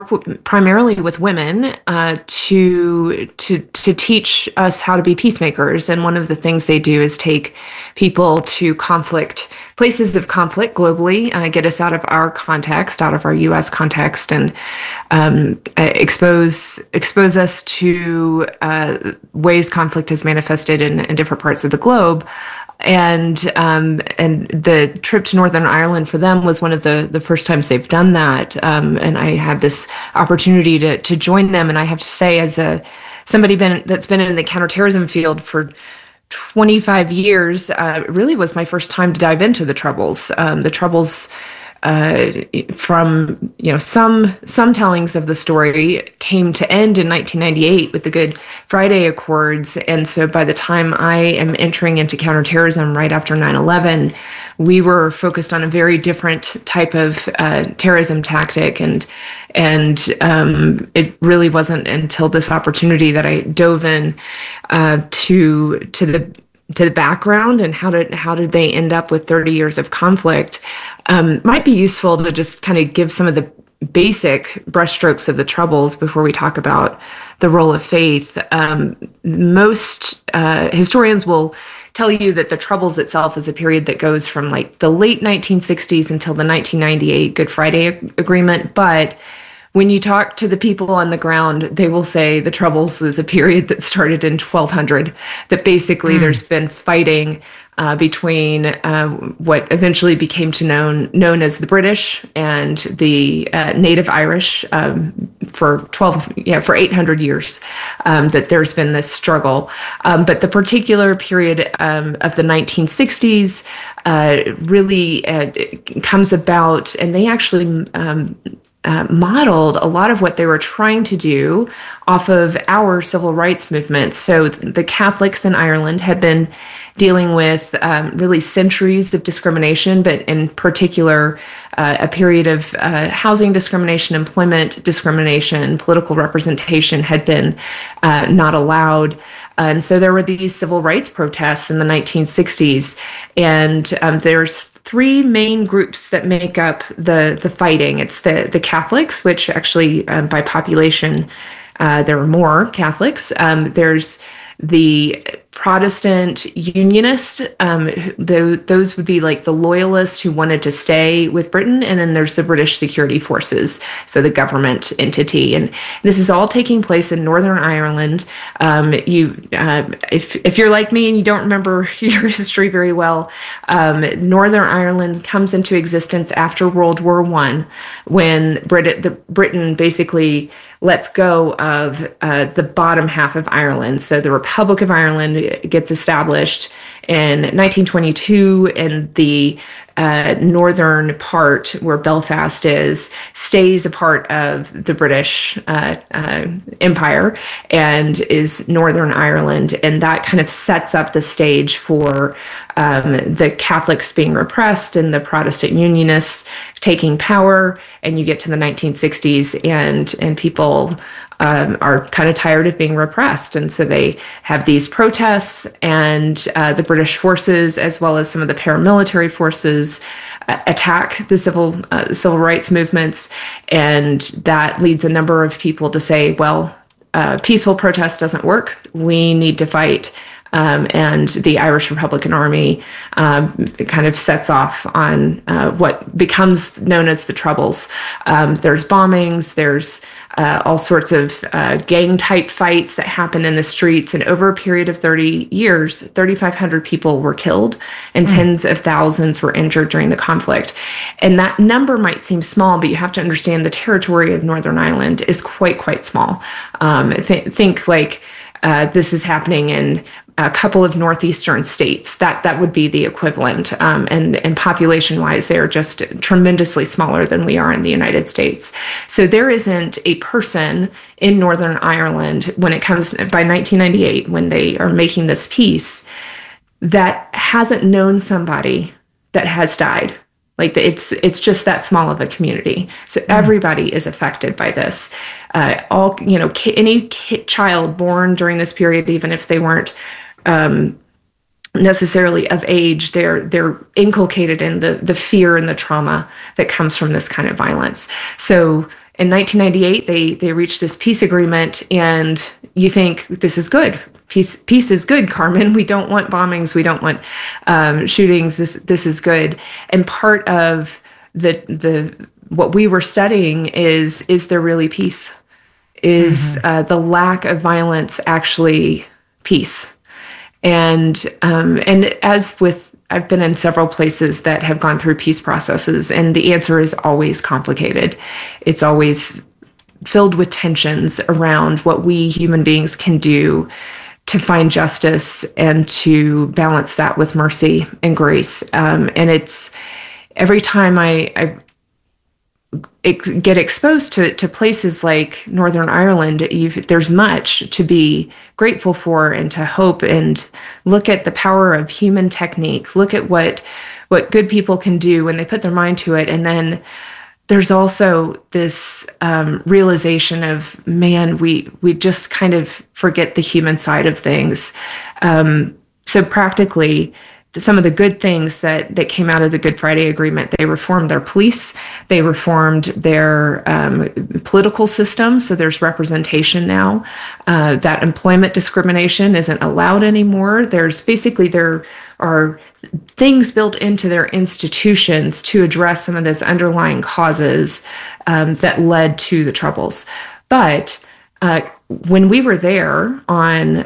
primarily with women to teach us how to be peacemakers. And one of the things they do is take people to places of conflict globally, get us out of our context, out of our U.S. context, and expose us to ways conflict has manifested in different parts of the globe. And the trip to Northern Ireland for them was one of the first times they've done that. And I had this opportunity to join them. And I have to say, as somebody that's been in the counterterrorism field for 25 years, it really was my first time to dive into the Troubles. The Troubles, from some tellings of the story, came to end in 1998 with the Good Friday Accords. And so by the time I am entering into counterterrorism right after 9/11, we were focused on a very different type of terrorism tactic. And it really wasn't until this opportunity that I dove in to the background and how did they end up with 30 years of conflict. Might be useful to just kind of give some of the basic brushstrokes of the Troubles before we talk about the role of faith. Most historians will tell you that the Troubles itself is a period that goes from like the late 1960s until the 1998 Good Friday Agreement. But when you talk to the people on the ground, they will say the Troubles is a period that started in 1200, that basically there's been fighting between what eventually became known as the British and the native Irish for 800 years, that there's been this struggle. But the particular period of the 1960s really comes about, and they actually modeled a lot of what they were trying to do off of our civil rights movement. So the Catholics in Ireland had been dealing with really centuries of discrimination, but in particular, a period of housing discrimination, employment discrimination, political representation had been not allowed. And so there were these civil rights protests in the 1960s. And there's three main groups that make up the fighting. It's the Catholics, which actually by population, there are more Catholics. There's the Protestant Unionists, those would be like the loyalists who wanted to stay with Britain, and then there's the British Security Forces, so the government entity, and this is all taking place in Northern Ireland. If you're like me and you don't remember your history very well, Northern Ireland comes into existence after World War I, when Britain basically lets go of the bottom half of Ireland. So the Republic of Ireland gets established in 1922, and the northern part, where Belfast is, stays a part of the British Empire and is Northern Ireland. And that kind of sets up the stage for the Catholics being repressed and the Protestant Unionists taking power. And you get to the 1960s, and people are kind of tired of being repressed. And so they have these protests, and the British forces, as well as some of the paramilitary forces, attack the civil rights movements. And that leads a number of people to say, well, peaceful protest doesn't work. We need to fight. And the Irish Republican Army kind of sets off on what becomes known as the Troubles. There's bombings, there's all sorts of gang-type fights that happen in the streets. And over a period of 30 years, 3,500 people were killed and tens of thousands were injured during the conflict. And that number might seem small, but you have to understand the territory of Northern Ireland is quite small. Think like this is happening in a couple of northeastern states. That would be the equivalent. And population-wise, they are just tremendously smaller than we are in the United States. So there isn't a person in Northern Ireland, when it comes by 1998, when they are making this peace, that hasn't known somebody that has died. Like it's just that small of a community. So everybody is affected by this. Any child born during this period, even if they weren't necessarily of age, they're inculcated in the fear and the trauma that comes from this kind of violence. So in 1998, they reached this peace agreement, and you think this is good. Peace is good, Carmen. We don't want bombings. We don't want shootings. This is good. And part of the what we were studying is there really peace? Is the lack of violence actually peace? And as with, I've been in several places that have gone through peace processes, and the answer is always complicated. It's always filled with tensions around what we human beings can do to find justice and to balance that with mercy and grace. And it's every time I get exposed to places like Northern Ireland, there's much to be grateful for and to hope, and look at the power of human technique. Look at what good people can do when they put their mind to it. And then there's also this realization of, man, we just kind of forget the human side of things. So practically, some of the good things that came out of the Good Friday Agreement, they reformed their police, they reformed their political system, so there's representation now. That employment discrimination isn't allowed anymore. There are things built into their institutions to address some of those underlying causes that led to the Troubles. But when we were there on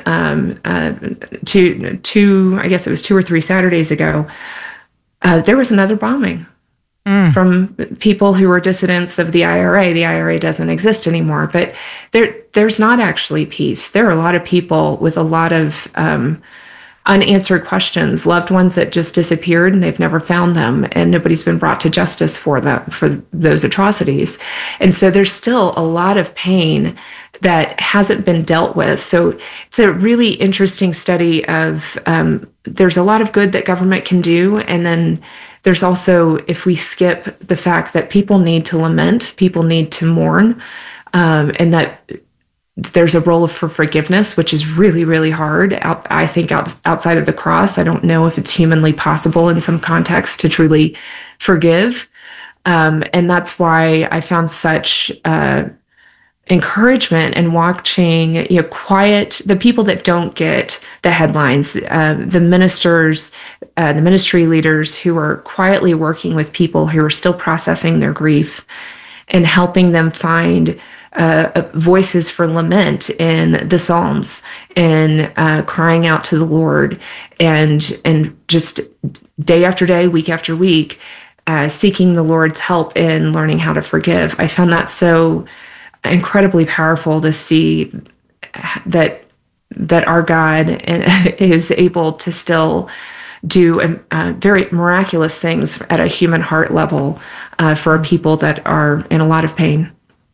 two, I guess it was 2 or 3 Saturdays ago, there was another bombing from people who were dissidents of the IRA. The IRA doesn't exist anymore, but there's not actually peace. There are a lot of people with a lot of unanswered questions, loved ones that just disappeared and they've never found them, and nobody's been brought to justice for those atrocities. And so there's still a lot of pain that hasn't been dealt with. So it's a really interesting study of there's a lot of good that government can do, and then there's also, if we skip the fact that people need to lament, people need to mourn, and that there's a role for forgiveness, which is really, really hard. I think outside of the cross, I don't know if it's humanly possible in some contexts to truly forgive. And that's why I found such encouragement in watching, the people that don't get the headlines, the ministers, the ministry leaders who are quietly working with people who are still processing their grief and helping them find voices for lament in the Psalms, and crying out to the Lord, and just day after day, week after week, seeking the Lord's help in learning how to forgive. I found that so incredibly powerful to see that our God is able to still do very miraculous things at a human heart level for people that are in a lot of pain.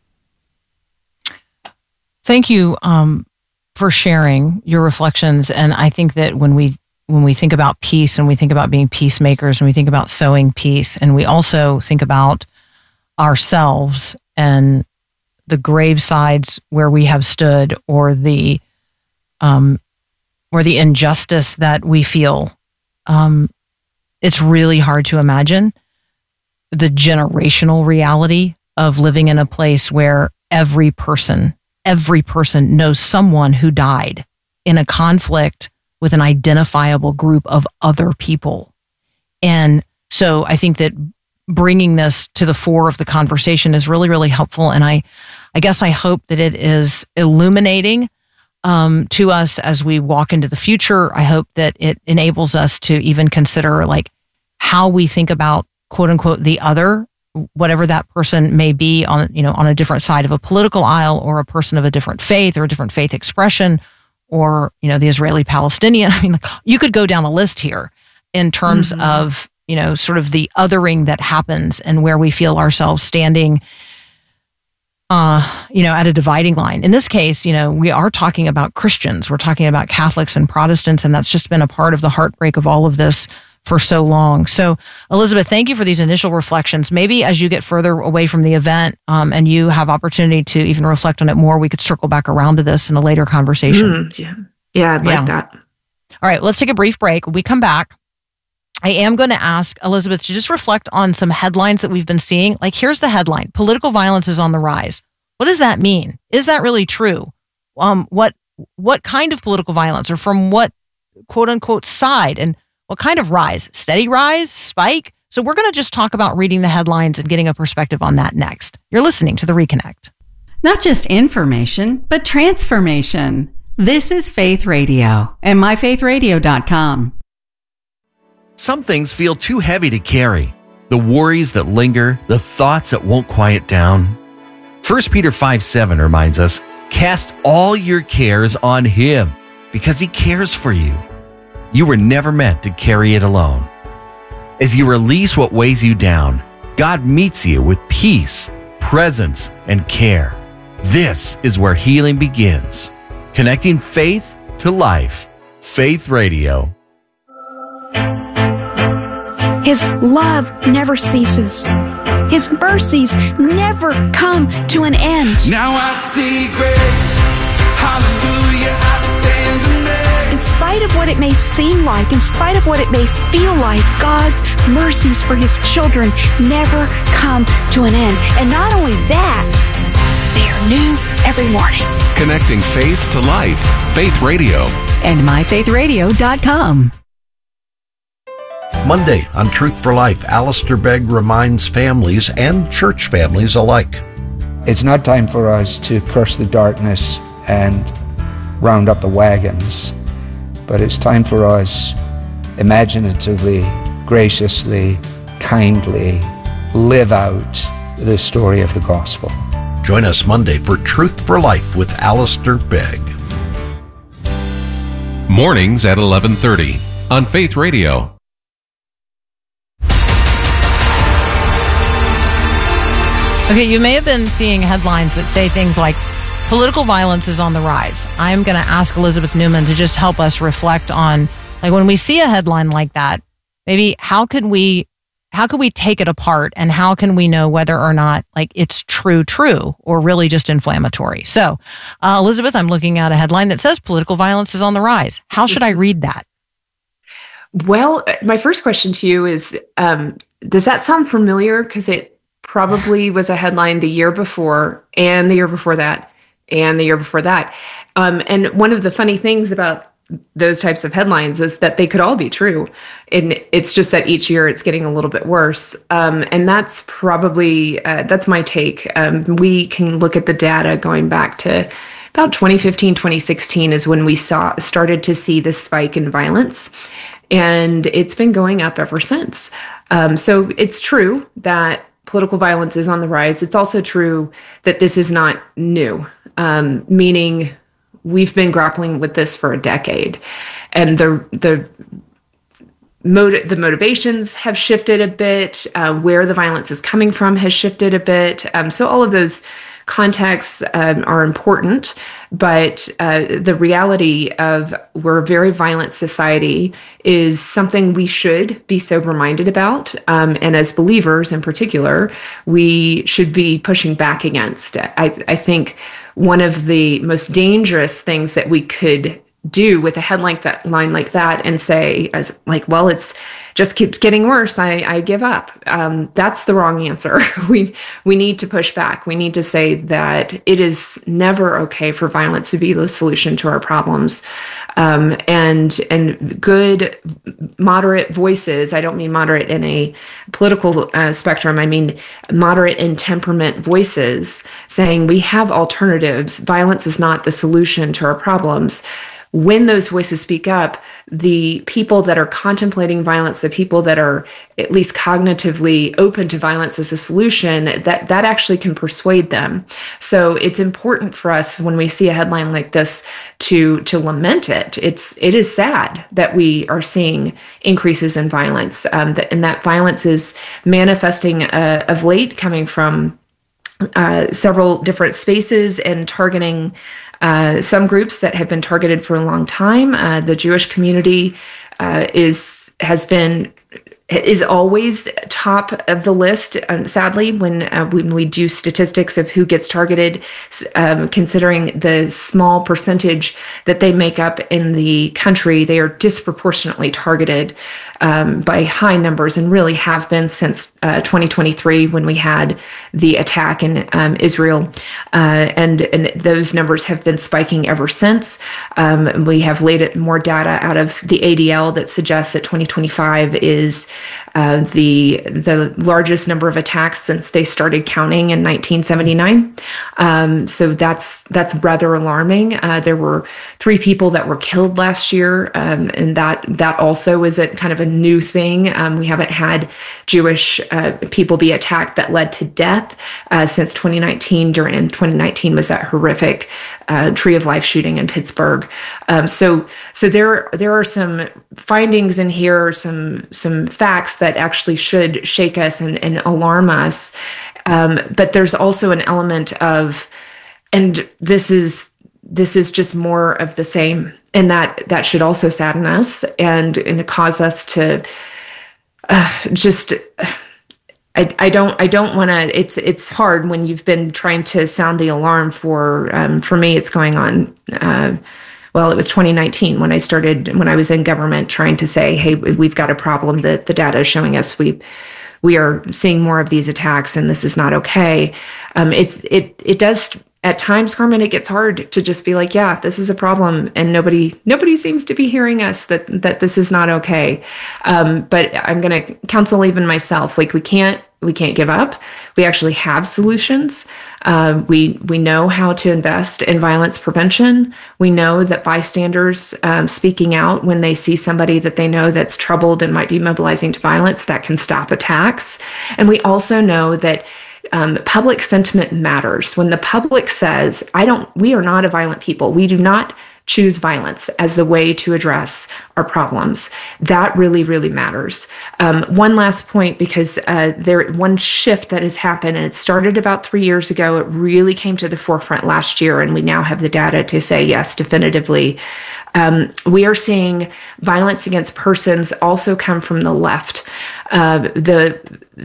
Thank you for sharing your reflections. And I think that when we think about peace, and we think about being peacemakers, and we think about sowing peace, and we also think about ourselves and the gravesides where we have stood, or the injustice that we feel, it's really hard to imagine the generational reality of living in a place where every person knows someone who died in a conflict with an identifiable group of other people. And so I think that bringing this to the fore of the conversation is really, really helpful. And I guess I hope that it is illuminating to us as we walk into the future. I hope that it enables us to even consider how we think about, quote unquote, the other, whatever that person may be on a different side of a political aisle, or a person of a different faith or a different faith expression, or, the Israeli-Palestinian. I mean, you could go down a list here in terms of, sort of the othering that happens, and where we feel ourselves standing, at a dividing line. In this case, we are talking about Christians. We're talking about Catholics and Protestants, and that's just been a part of the heartbreak of all of this for so long. So, Elizabeth, thank you for these initial reflections. Maybe as you get further away from the event and you have opportunity to even reflect on it more, we could circle back around to this in a later conversation. Yeah, I'd like that. All right, let's take a brief break. When we come back, I am going to ask Elizabeth to just reflect on some headlines that we've been seeing. Like, here's the headline: political violence is on the rise. What does that mean? Is that really true? What kind of political violence, or from what quote unquote side, and what kind of rise? Steady rise? Spike? So we're going to just talk about reading the headlines and getting a perspective on that next. You're listening to The Reconnect. Not just information, but transformation. This is Faith Radio and myfaithradio.com. Some things feel too heavy to carry. The worries that linger, the thoughts that won't quiet down. 1 Peter 5:7 reminds us, cast all your cares on Him because He cares for you. You were never meant to carry it alone. As you release what weighs you down, God meets you with peace, presence, and care. This is where healing begins. Connecting faith to life. Faith Radio. His love never ceases. His mercies never come to an end. Now I see grace. Hallelujah, I stand amazed. In spite of what it may seem like, in spite of what it may feel like, God's mercies for His children never come to an end. And not only that, they are new every morning. Connecting faith to life. Faith Radio. And myfaithradio.com. Monday on Truth for Life, Alistair Begg reminds families and church families alike. It's not time for us to curse the darkness and round up the wagons, but it's time for us imaginatively, graciously, kindly live out the story of the gospel. Join us Monday for Truth for Life with Alistair Begg. Mornings at 11:30 on Faith Radio. Okay, you may have been seeing headlines that say things like political violence is on the rise. I'm going to ask Elizabeth Newman to just help us reflect on, like, when we see a headline like that, maybe how could we take it apart, and how can we know whether or not, like, it's true or really just inflammatory? So, Elizabeth, I'm looking at a headline that says political violence is on the rise. How should I read that? Well, my first question to you is, does that sound familiar? Because it probably was a headline the year before, and the year before that, and the year before that. And one of the funny things about those types of headlines is that they could all be true. And it's just that each year it's getting a little bit worse. And that's probably, that's my take. We can look at the data going back to about 2015, 2016 is when we started to see this spike in violence. And it's been going up ever since. So it's true that political violence is on the rise. It's also true that this is not new, meaning we've been grappling with this for a decade, and the motivations have shifted a bit. Where the violence is coming from has shifted a bit. So all of those contexts are important, but the reality of we're a very violent society is something we should be sober-minded about. And as believers in particular, we should be pushing back against. I think one of the most dangerous things that we could do with a headline like that and say, as like, well, it's just keeps getting worse, I give up. That's the wrong answer. We need to push back. We need to say that it is never okay for violence to be the solution to our problems. And good, moderate voices, I don't mean moderate in a political spectrum, I mean moderate in temperament voices saying we have alternatives. Violence is not the solution to our problems. When those voices speak up, the people that are contemplating violence, the people that are at least cognitively open to violence as a solution, that actually can persuade them. So it's important for us when we see a headline like this to lament it. It is sad that we are seeing increases in violence, and that violence is manifesting of late, coming from several different spaces and targeting some groups that have been targeted for a long time. The Jewish community has been is always top of the list. Sadly, when we do statistics of who gets targeted, considering the small percentage that they make up in the country, they are disproportionately targeted by high numbers, and really have been since 2023 when we had the attack in Israel, and those numbers have been spiking ever since. We have laid more data out of the ADL that suggests that 2025 is the largest number of attacks since they started counting in 1979. So that's rather alarming. There were 3 people that were killed last year, and that also is a kind of a new thing. We haven't had Jewish people be attacked that led to death since 2019. In 2019 was that horrific Tree of Life shooting in Pittsburgh. So there are some findings in here, some facts that actually should shake us and alarm us. But there's also an element of, and this is just more of the same, and that should also sadden us and cause us to just. I don't want to. It's hard when you've been trying to sound the alarm for me. It's going on. Well, it was 2019 when I was in government trying to say, hey, we've got a problem that the data is showing us we are seeing more of these attacks, and this is not okay. It does. At times, Carmen, it gets hard to just be like, yeah, this is a problem, and nobody seems to be hearing us that this is not okay. But I'm going to counsel even myself, like we can't give up. We actually have solutions. We know how to invest in violence prevention. We know that bystanders speaking out when they see somebody that they know that's troubled and might be mobilizing to violence, that can stop attacks. And we also know that public sentiment matters. When the public says, we are not a violent people, we do not choose violence as the way to address our problems, that really, really matters. One last point, because one shift that has happened, and it started about 3 years ago, it really came to the forefront last year, and we now have the data to say, yes, definitively, we are seeing violence against persons also come from the left. The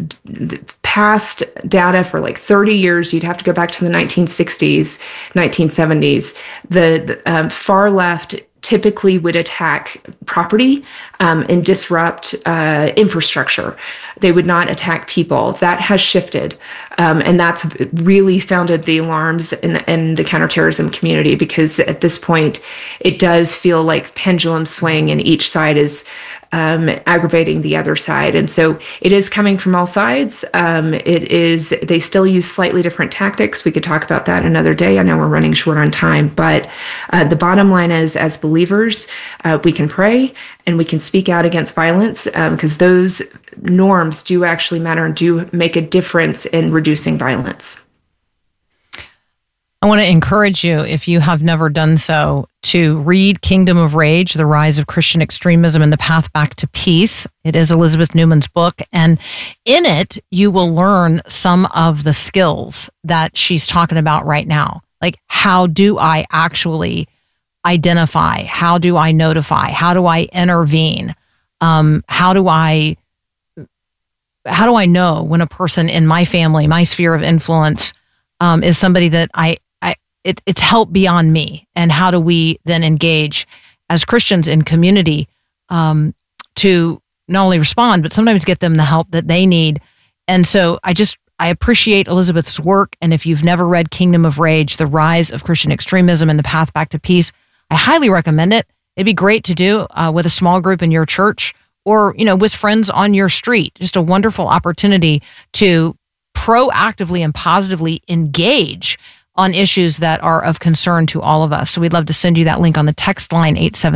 past data for like 30 years, you'd have to go back to the 1960s, 1970s. The far left typically would attack property and disrupt infrastructure. They would not attack people. That has shifted. And that's really sounded the alarms in the counterterrorism community, because at this point, it does feel like pendulum swing and each side is aggravating the other side. And so it is coming from all sides. They still use slightly different tactics. We could talk about that another day. I know we're running short on time, but the bottom line is, as believers, we can pray and we can speak out against violence, because those norms do actually matter and do make a difference in reducing violence. I want to encourage you, if you have never done so, to read Kingdom of Rage, The Rise of Christian Extremism and the Path Back to Peace. It is Elizabeth Newman's book. And in it, you will learn some of the skills that she's talking about right now. Like, how do I actually identify? How do I notify? How do I intervene? How do I know when a person in my family, my sphere of influence, is somebody that it's help beyond me? And how do we then engage as Christians in community to not only respond, but sometimes get them the help that they need? And so I appreciate Elizabeth's work. And if you've never read Kingdom of Rage, The Rise of Christian Extremism and the Path Back to Peace, I highly recommend it. It'd be great to do with a small group in your church, or, with friends on your street. Just a wonderful opportunity to proactively and positively engage on issues that are of concern to all of us. So we'd love to send you that link on the text line,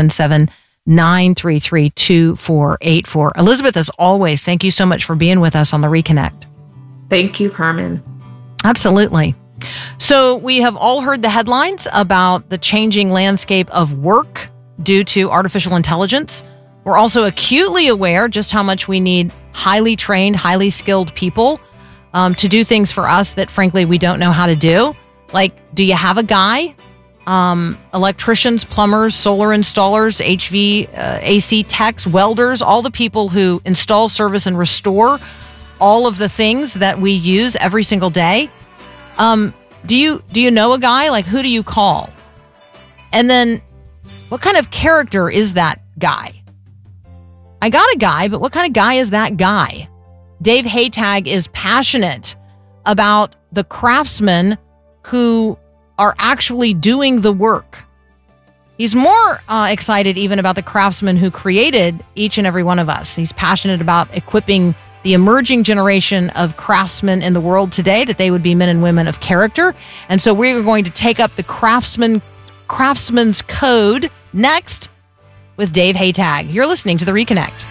877-933-2484. Elizabeth, as always, thank you so much for being with us on the Reconnect. Thank you, Carmen. Absolutely. So we have all heard the headlines about the changing landscape of work due to artificial intelligence. We're also acutely aware just how much we need highly trained, highly skilled people to do things for us that, frankly, we don't know how to do. Like, do you have a guy electricians, plumbers, solar installers, AC techs, welders, all the people who install, service, and restore all of the things that we use every single day. Do you know a guy? Like, who do you call? And then what kind of character is that guy? I got a guy, but what kind of guy is that guy? Dave Haytag is passionate about the craftsmen who are actually doing the work. He's more excited even about the craftsmen who created each and every one of us. He's passionate about equipping the emerging generation of craftsmen in the world today, that they would be men and women of character. And so we're going to take up the craftsman's code next with Dave Haytag. You're listening to The Reconnect.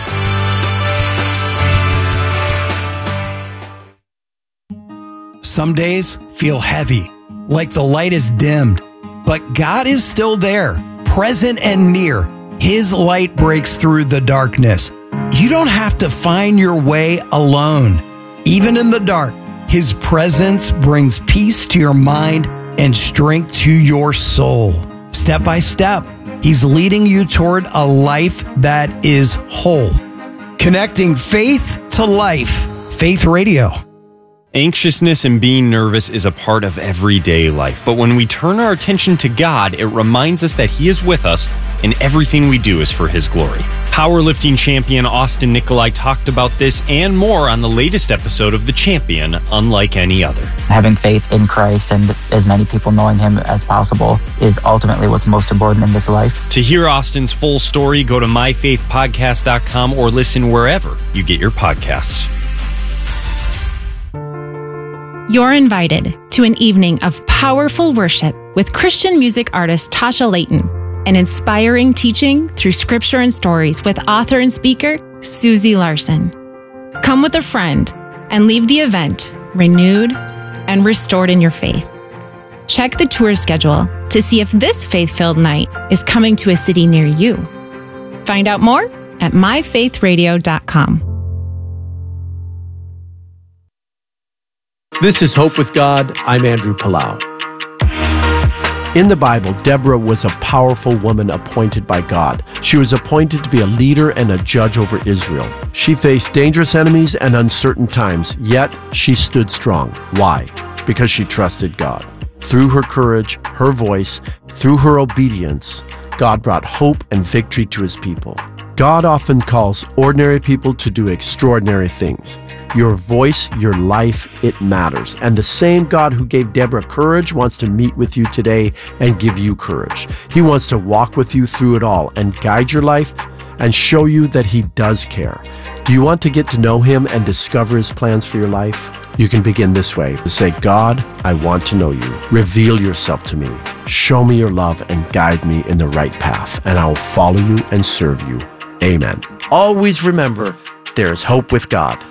Some days feel heavy, like the light is dimmed, but God is still there, present and near. His light breaks through the darkness. You don't have to find your way alone. Even in the dark, His presence brings peace to your mind and strength to your soul. Step by step, He's leading you toward a life that is whole. Connecting faith to life. Faith Radio. Anxiousness and being nervous is a part of everyday life, but when we turn our attention to God, it reminds us that He is with us and everything we do is for His glory. Powerlifting champion Austin Nikolai talked about this and more on the latest episode of The Champion, Unlike Any Other. Having faith in Christ and as many people knowing Him as possible is ultimately what's most important in this life. To hear Austin's full story, go to myfaithpodcast.com or listen wherever you get your podcasts. You're invited to an evening of powerful worship with Christian music artist Tasha Layton and inspiring teaching through scripture and stories with author and speaker Susie Larson. Come with a friend and leave the event renewed and restored in your faith. Check the tour schedule to see if this faith-filled night is coming to a city near you. Find out more at myfaithradio.com. This is Hope with God. I'm Andrew Palau. In the Bible, Deborah was a powerful woman appointed by God. She was appointed to be a leader and a judge over Israel. She faced dangerous enemies and uncertain times, yet she stood strong. Why? Because she trusted God. Through her courage, her voice, through her obedience, God brought hope and victory to His people. God often calls ordinary people to do extraordinary things. Your voice, your life, it matters. And the same God who gave Deborah courage wants to meet with you today and give you courage. He wants to walk with you through it all and guide your life and show you that He does care. Do you want to get to know Him and discover His plans for your life? You can begin this way. Say, God, I want to know You. Reveal Yourself to me. Show me Your love and guide me in the right path, and I will follow You and serve You. Amen. Always remember, there is hope with God.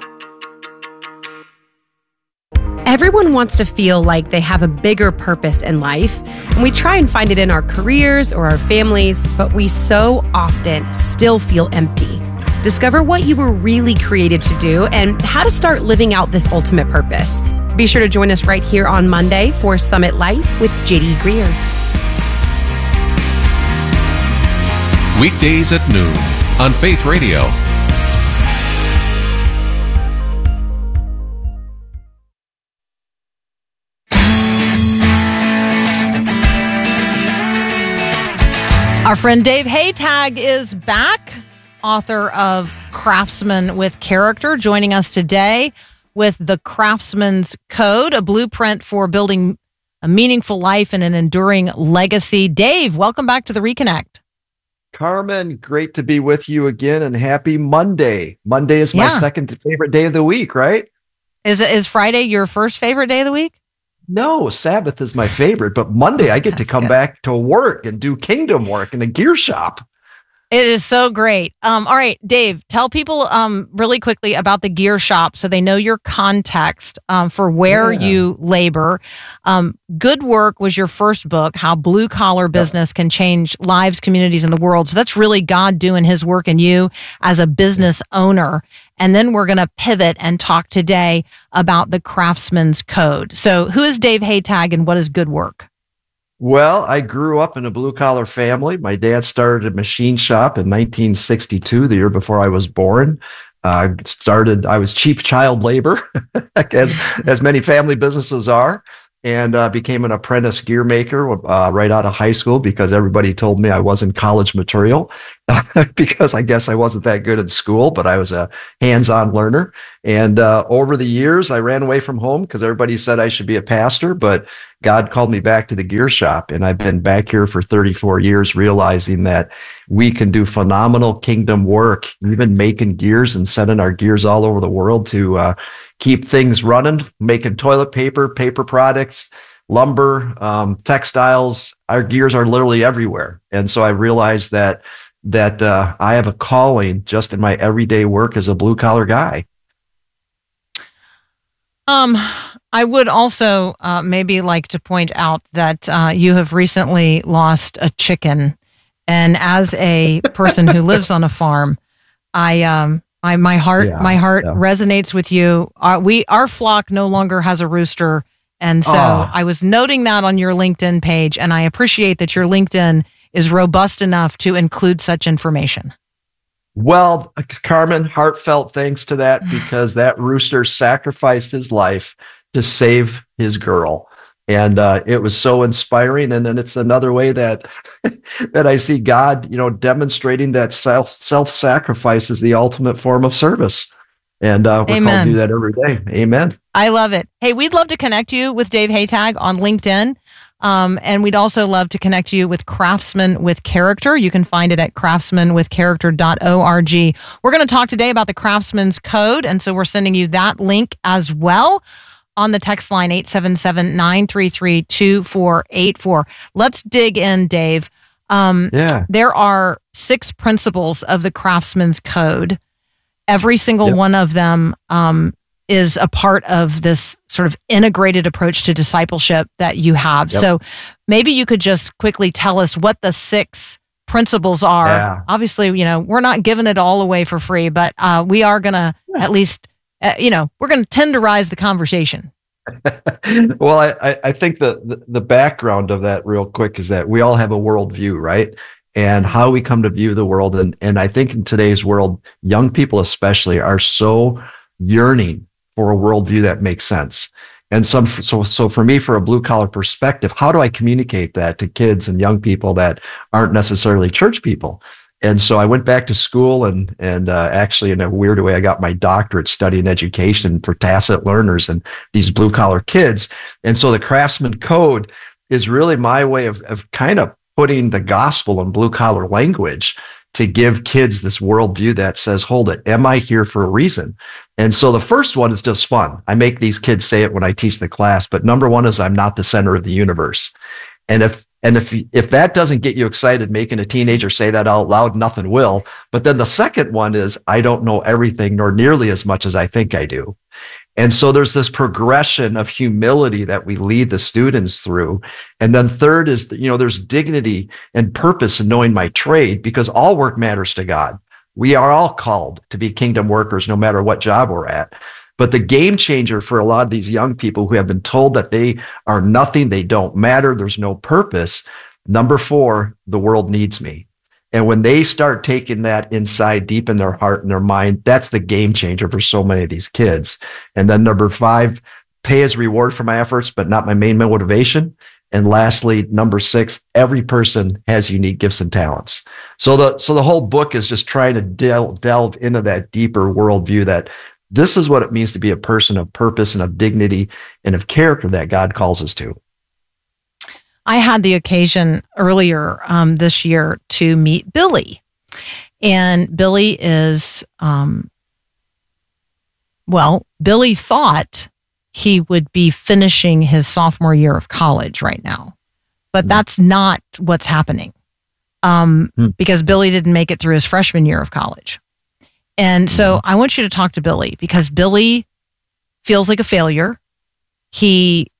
Everyone wants to feel like they have a bigger purpose in life, and we try and find it in our careers or our families, but we so often still feel empty. Discover what you were really created to do and how to start living out this ultimate purpose. Be sure to join us right here on Monday for Summit Life with JD Greer. Weekdays at noon on Faith Radio. Our friend Dave Haytag is back, author of Craftsman with Character, joining us today with The Craftsman's Code, a blueprint for building a meaningful life and an enduring legacy. Dave, welcome back to The Reconnect. Carmen, great to be with you again, and happy Monday. Monday is my second favorite day of the week, right? Is Friday your first favorite day of the week? No, Sabbath is my favorite, but Monday I get to come back to work and do kingdom work in a gear shop. It is so great. All right, Dave, tell people really quickly about the gear shop so they know your context for where you labor. Good Work was your first book, How Blue Collar Business Can Change Lives, Communities, and the World. So that's really God doing His work in you as a business owner. And then we're going to pivot and talk today about the Craftsman's Code. So who is Dave Haytag and what is Good Work? Well, I grew up in a blue collar family. My dad started a machine shop in 1962, the year before I was born. I was cheap child labor, as many family businesses are, and became an apprentice gear maker right out of high school because everybody told me I wasn't college material because I guess I wasn't that good at school, but I was a hands-on learner. And over the years, I ran away from home because everybody said I should be a pastor, but God called me back to the gear shop. And I've been back here for 34 years, realizing that we can do phenomenal kingdom work, even making gears and sending our gears all over the world to keep things running, making toilet paper, paper products, lumber, textiles. Our gears are literally everywhere. And so I realized that I have a calling just in my everyday work as a blue collar guy. I would also maybe like to point out that you have recently lost a chicken, and as a person who lives on a farm, my heart resonates with you. Our flock no longer has a rooster, and so I was noting that on your LinkedIn page, and I appreciate that your LinkedIn is robust enough to include such information. Well, Carmen, heartfelt thanks to that, because that rooster sacrificed his life to save his girl. And it was so inspiring. And then it's another way that that I see God, demonstrating that self-sacrifice is the ultimate form of service. And we're called to do that every day. Amen. I love it. Hey, we'd love to connect you with Dave Haytag on LinkedIn. And we'd also love to connect you with Craftsmen with Character. You can find it at craftsmanwithcharacter.org. We're going to talk today about the Craftsman's Code. And so we're sending you that link as well on the text line 877-933-2484. Let's dig in, Dave. There are 6 principles of the Craftsman's Code. Every single one of them is a part of this sort of integrated approach to discipleship that you have. So maybe you could just quickly tell us what the 6 principles are. Yeah. Obviously, we're not giving it all away for free, but we are going to at least, we're going to tenderize the conversation. Well, I think the background of that real quick is that we all have a worldview, right? And how we come to view the world. And I think in today's world, young people especially are so yearning for a worldview that makes sense. And so for me, for a blue collar perspective, how do I communicate that to kids and young people that aren't necessarily church people? And so I went back to school and actually in a weird way, I got my doctorate studying education for tacit learners and these blue collar kids. And so the Craftsman Code is really my way of kind of putting the gospel in blue collar language to give kids this worldview that says, hold it, am I here for a reason? And so the first one is just fun. I make these kids say it when I teach the class, but number one is I'm not the center of the universe. And if that doesn't get you excited, making a teenager say that out loud, nothing will. But then the second one is I don't know everything, nor nearly as much as I think I do. And so there's this progression of humility that we lead the students through. And then third is, there's dignity and purpose in knowing my trade, because all work matters to God. We are all called to be kingdom workers, no matter what job we're at. But the game changer for a lot of these young people who have been told that they are nothing, they don't matter, there's no purpose. Number 4, the world needs me. And when they start taking that inside deep in their heart and their mind, that's the game changer for so many of these kids. And then number 5, pay as reward for my efforts, but not my main motivation. And lastly, number 6, every person has unique gifts and talents. So the whole book is just trying to delve into that deeper worldview that this is what it means to be a person of purpose and of dignity and of character that God calls us to. I had the occasion earlier this year to meet Billy. And Billy is, Billy thought he would be finishing his sophomore year of college right now. But that's not what's happening because Billy didn't make it through his freshman year of college. And so I want you to talk to Billy because Billy feels like a failure. He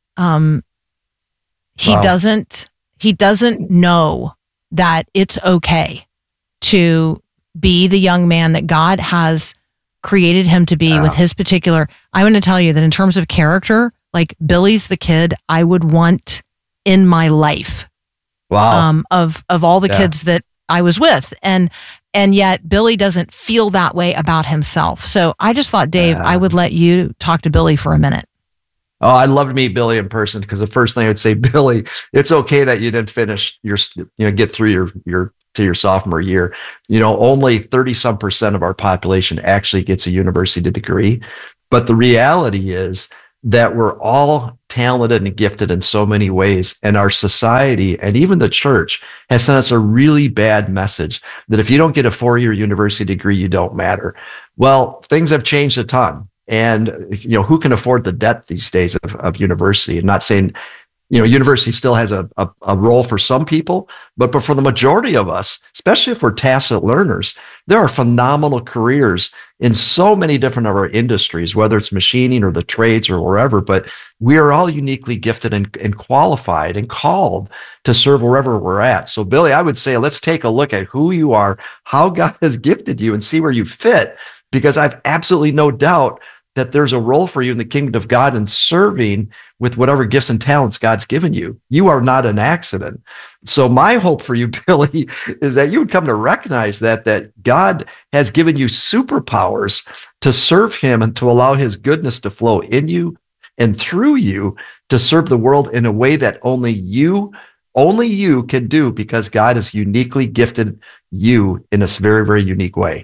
doesn't know that it's okay to be the young man that God has created him to be with his particular. I'm going to tell you that in terms of character, like Billy's the kid I would want in my life. Wow. Of all the kids that I was with. And yet Billy doesn't feel that way about himself. So I just thought, Dave, I would let you talk to Billy for a minute. Oh, I'd love to meet Billy in person, because the first thing I would say, Billy, it's okay that you didn't finish get through your sophomore year. Only 30% of our population actually gets a university degree. But the reality is that we're all talented and gifted in so many ways. And our society and even the church has sent us a really bad message that if you don't get a 4-year university degree, you don't matter. Well, things have changed a ton. And, who can afford the debt these days of university? I'm not saying, university still has a role for some people, but for the majority of us, especially if we're tacit learners, there are phenomenal careers in so many different of our industries, whether it's machining or the trades or wherever, but we are all uniquely gifted and qualified and called to serve wherever we're at. So Billy, I would say, let's take a look at who you are, how God has gifted you, and see where you fit, because I've absolutely no doubt that there's a role for you in the kingdom of God and serving with whatever gifts and talents God's given you. You are not an accident. So my hope for you, Billy, is that you would come to recognize that God has given you superpowers to serve him and to allow his goodness to flow in you and through you to serve the world in a way that only you can do, because God has uniquely gifted you in this very, very unique way.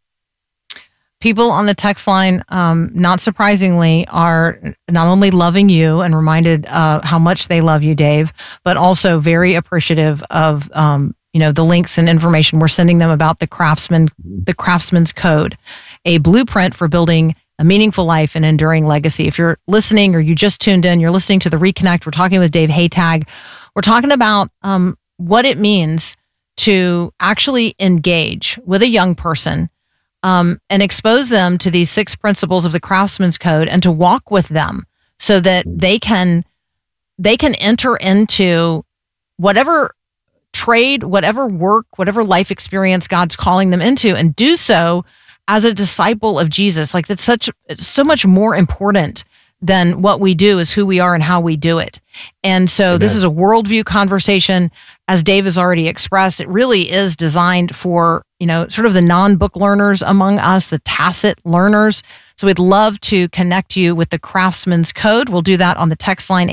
People on the text line, not surprisingly, are not only loving you and reminded how much they love you, Dave, but also very appreciative of the links and information we're sending them about the Craftsman's Code, a blueprint for building a meaningful life and enduring legacy. If you're listening or you just tuned in, you're listening to the Reconnect. We're talking with Dave Haytag. We're talking about what it means to actually engage with a young person and expose them to these 6 principles of the Craftsman's Code, and to walk with them so that they can enter into whatever trade, whatever work, whatever life experience God's calling them into, and do so as a disciple of Jesus. Like, it's so much more important than what we do is who we are and how we do it. And so Amen. This is a worldview conversation. As Dave has already expressed, it really is designed for, sort of the non-book learners among us, the tacit learners. So we'd love to connect you with the Craftsman's Code. We'll do that on the text line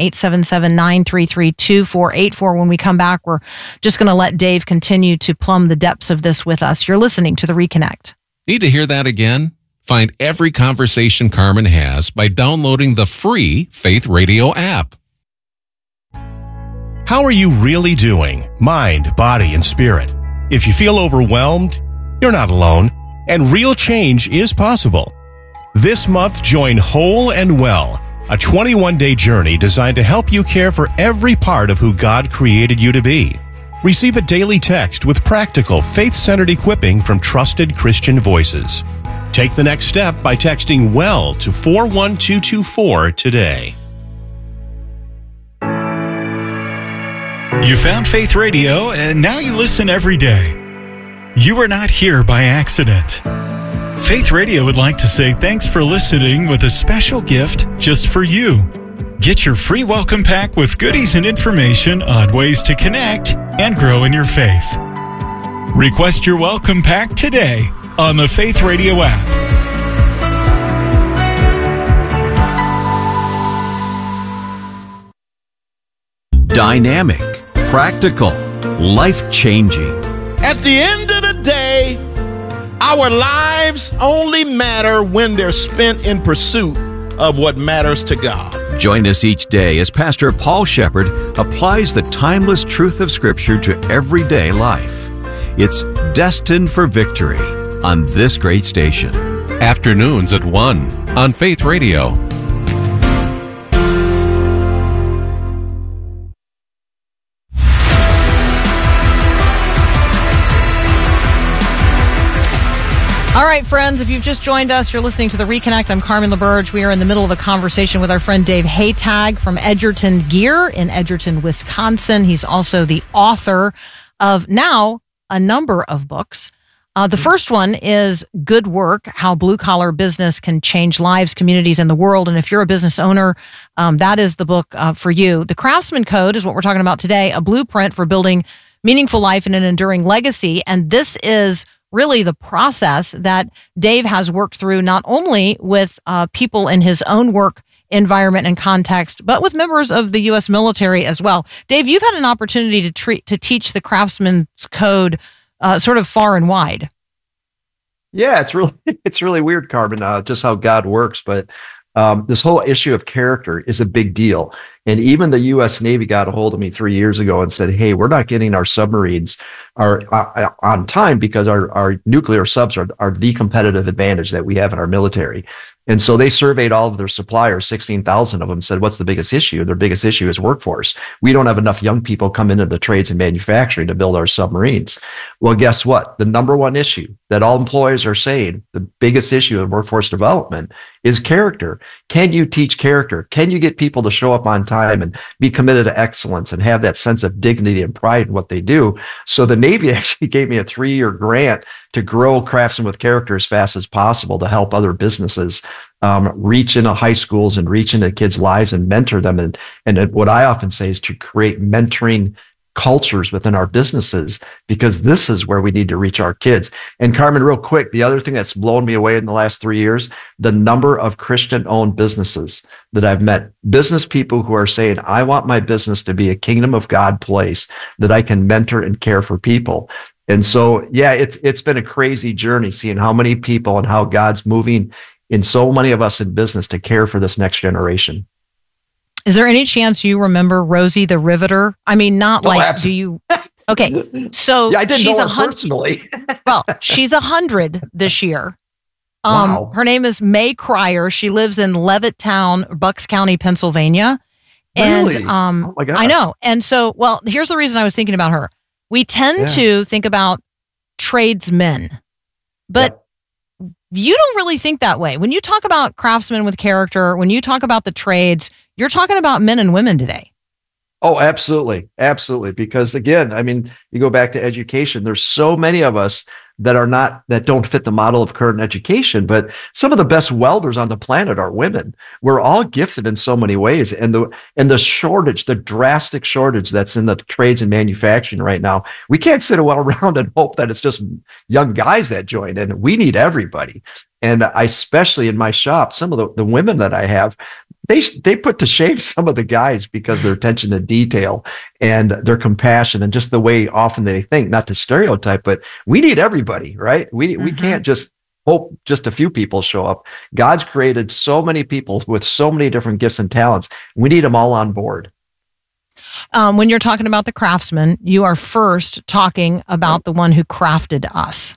877-933-2484. When we come back, we're just going to let Dave continue to plumb the depths of this with us. You're listening to the Reconnect. Need to hear that again? Find every conversation Carmen has by downloading the free Faith Radio app. How are you really doing? Mind, body, and spirit. If you feel overwhelmed, you're not alone, and real change is possible. This month, join Whole and Well, a 21-day journey designed to help you care for every part of who God created you to be. Receive a daily text with practical, faith-centered equipping from trusted Christian voices. Take the next step by texting WELL to 41224 today. You found Faith Radio, and now you listen every day. You were not here by accident. Faith Radio would like to say thanks for listening with a special gift just for you. Get your free welcome pack with goodies and information on ways to connect and grow in your faith. Request your welcome pack today on the Faith Radio app. Dynamic, practical, life-changing. At the end of the day, our lives only matter when they're spent in pursuit of what matters to God. Join us each day as Pastor Paul Shepherd applies the timeless truth of Scripture to everyday life. It's Destined for Victory on this great station. Afternoons at 1 on Faith Radio. All right, friends, if you've just joined us, you're listening to The Reconnect. I'm Carmen LaBerge. We are in the middle of a conversation with our friend Dave Haytag from Edgerton Gear in Edgerton, Wisconsin. He's also the author of now a number of books. The first one is Good Work, How Blue Collar Business Can Change Lives, Communities, and the World. And if you're a business owner, that is the book for you. The Craftsman Code is what we're talking about today, a blueprint for building meaningful life and an enduring legacy. And this is really the process that Dave has worked through, not only with people in his own work environment and context, but with members of the U.S. military as well. Dave, you've had an opportunity to teach the Craftsman's Code sort of far and wide. Yeah, it's really weird, Carmen, just how God works. But this whole issue of character is a big deal. And even the U.S. Navy got a hold of me 3 years ago and said, hey, we're not getting our submarines on time because our nuclear subs are the competitive advantage that we have in our military. And so they surveyed all of their suppliers, 16,000 of them, said, what's the biggest issue? Their biggest issue is workforce. We don't have enough young people come into the trades and manufacturing to build our submarines. Well, guess what? The number one issue that all employers are saying, the biggest issue in workforce development is character. Can you teach character? Can you get people to show up on time and be committed to excellence and have that sense of dignity and pride in what they do? So the Navy actually gave me a 3-year grant to grow Craftsman with Character as fast as possible to help other businesses reach into high schools and reach into kids' lives and mentor them. And what I often say is to create mentoring cultures within our businesses, because this is where we need to reach our kids. And Carmen, real quick, the other thing that's blown me away in the last 3 years, the number of Christian-owned businesses that I've met, business people who are saying, I want my business to be a kingdom of God place that I can mentor and care for people. And so, yeah, it's been a crazy journey seeing how many people and how God's moving in so many of us in business to care for this next generation. Is there any chance you remember Rosie the Riveter? I mean, not do you? Okay, so yeah, I didn't know her personally. Well, she's 100 this year. Wow. Her name is May Cryer. She lives in Levittown, Bucks County, Pennsylvania. Really? And Oh my gosh. I know. And so, well, here's the reason I was thinking about her. We tend to think about tradesmen, but you don't really think that way. When you talk about craftsmen with character, when you talk about the trades, you're talking about men and women today. Oh, absolutely. Absolutely. Because again, I mean, you go back to education, there's so many of us that don't fit the model of current education, but some of the best welders on the planet are women. We're all gifted in so many ways. And the shortage, the drastic shortage that's in the trades and manufacturing right now, we can't sit around and hope that it's just young guys that join in. We need everybody. And I, especially in my shop, some of the women that I have, they put to shame some of the guys because their attention to detail and their compassion and just the way often they think, not to stereotype, but we need everybody, right? We can't just hope just a few people show up. God's created so many people with so many different gifts and talents. We need them all on board. When you're talking about the craftsman, you are first talking about the one who crafted us.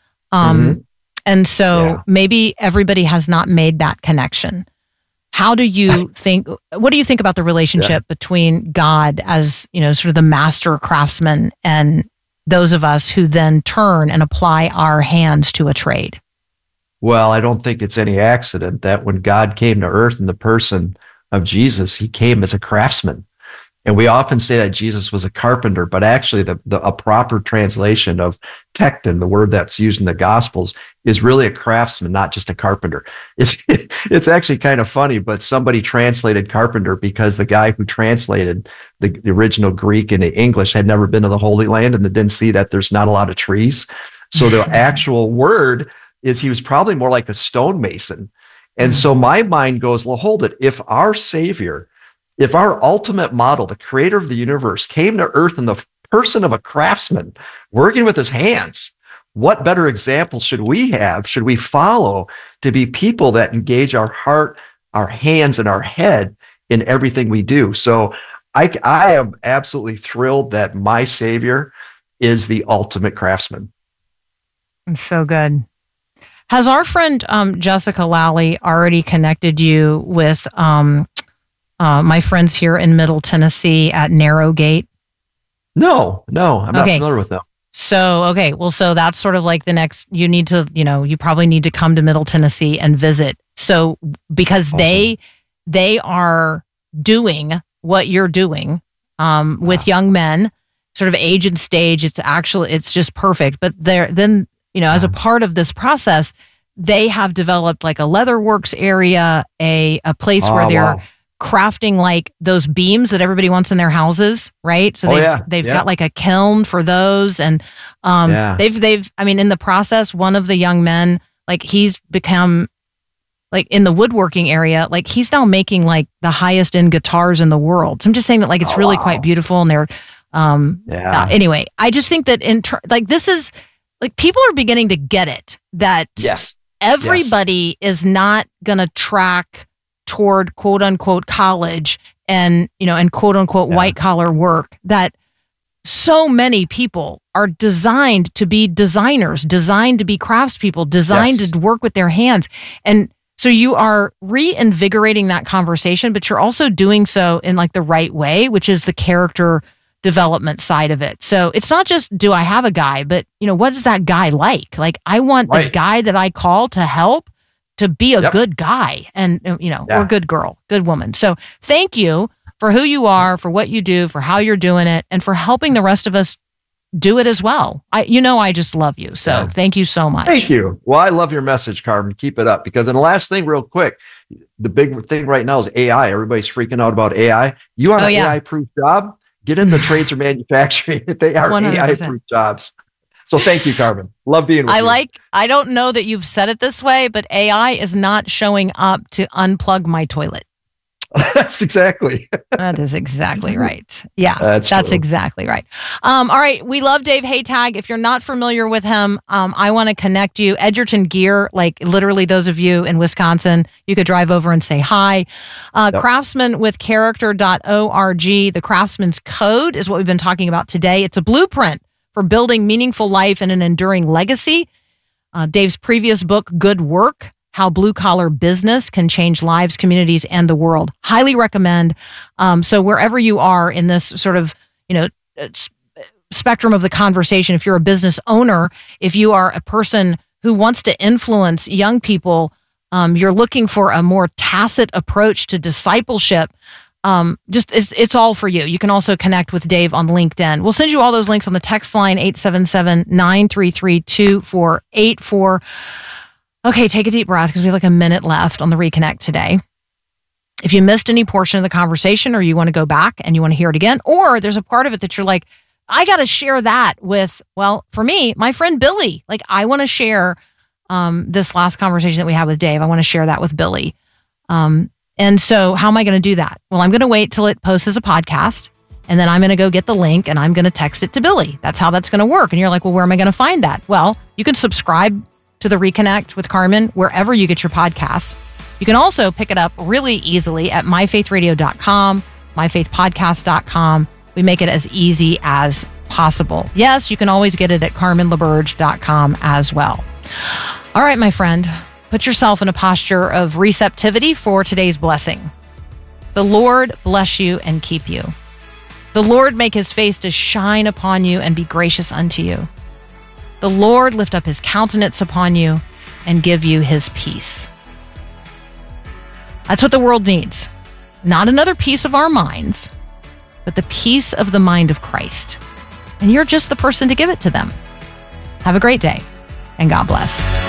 And so maybe everybody has not made that connection. How do you think, what do you think about the relationship between God as, sort of the master craftsman and those of us who then turn and apply our hands to a trade? Well, I don't think it's any accident that when God came to earth in the person of Jesus, he came as a craftsman. And we often say that Jesus was a carpenter, but actually a proper translation of tekton, the word that's used in the Gospels, is really a craftsman, not just a carpenter. It's actually kind of funny, but somebody translated carpenter because the guy who translated the original Greek into English had never been to the Holy Land and didn't see that there's not a lot of trees. So the actual word is he was probably more like a stonemason. And so my mind goes, well, hold it. If our Savior, if our ultimate model, the creator of the universe, came to earth in the person of a craftsman working with his hands, what better example should we have, should we follow to be people that engage our heart, our hands, and our head in everything we do? So I am absolutely thrilled that my Savior is the ultimate craftsman. It's so good. Has our friend Jessica Lally already connected you with my friends here in Middle Tennessee at Narrowgate? No, I'm not familiar with them. So that's sort of like the next, you need to, you probably need to come to Middle Tennessee and visit. So because they are doing what you're doing with young men, sort of age and stage, it's just perfect. But then as a part of this process, they have developed like a leatherworks area, a place where they're crafting like those beams that everybody wants in their houses, right? So they've got like a kiln for those, and they've in the process, one of the young men, like he's become like in the woodworking area, like he's now making like the highest end guitars in the world. So I'm just saying that like it's really quite beautiful, and they're anyway, I just think that this is like people are beginning to get it that everybody is not going to track toward quote unquote college and quote unquote white collar work, that so many people are designed to be designers, designed to be craftspeople, designed to work with their hands. And so you are reinvigorating that conversation, but you're also doing so in like the right way, which is the character development side of it. So it's not just, do I have a guy, but what is that guy like? Like I want the guy that I call to help to be a good guy and, or good girl, good woman. So thank you for who you are, for what you do, for how you're doing it, and for helping the rest of us do it as well. I just love you. So thank you so much. Thank you. Well, I love your message, Carmen. Keep it up. Because, and the last thing real quick, the big thing right now is AI. Everybody's freaking out about AI. You want an AI-proof job? Get in the trades or manufacturing. They are 100%. AI-proof jobs. So thank you, Carmen. Love being with you. I don't know that you've said it this way, but AI is not showing up to unplug my toilet. That's exactly. That is exactly right. Yeah, that's exactly right. All right. We love Dave Haytag. If you're not familiar with him, I want to connect you. Edgerton Gear, like literally those of you in Wisconsin, you could drive over and say hi. Craftsmanwithcharacter.org. The Craftsman's Code is what we've been talking about today. It's a blueprint for building meaningful life and an enduring legacy. Dave's previous book, Good Work, How Blue-Collar Business Can Change Lives, Communities, and the World. Highly recommend. So wherever you are in this sort of, spectrum of the conversation, if you're a business owner, if you are a person who wants to influence young people, you're looking for a more tacit approach to discipleship, it's all for you. You can also connect with Dave on LinkedIn. We'll send you all those links on the text line, 877-933-2484. Okay, take a deep breath because we have like a minute left on the Reconnect today. If you missed any portion of the conversation, or you want to go back and you want to hear it again, or there's a part of it that you're like, I got to share that with, well, for me, my friend Billy. Like, I want to share this last conversation that we had with Dave. I want to share that with Billy. And so how am I going to do that? Well, I'm going to wait till it posts as a podcast, and then I'm going to go get the link and I'm going to text it to Billy. That's how that's going to work. And you're like, well, where am I going to find that? Well, you can subscribe to the Reconnect with Carmen wherever you get your podcasts. You can also pick it up really easily at myfaithradio.com, myfaithpodcast.com. We make it as easy as possible. Yes, you can always get it at carmenlaberge.com as well. All right, my friend, put yourself in a posture of receptivity for today's blessing. The Lord bless you and keep you. The Lord make his face to shine upon you and be gracious unto you. The Lord lift up his countenance upon you and give you his peace. That's what the world needs. Not another piece of our minds, but the peace of the mind of Christ. And you're just the person to give it to them. Have a great day, and God bless.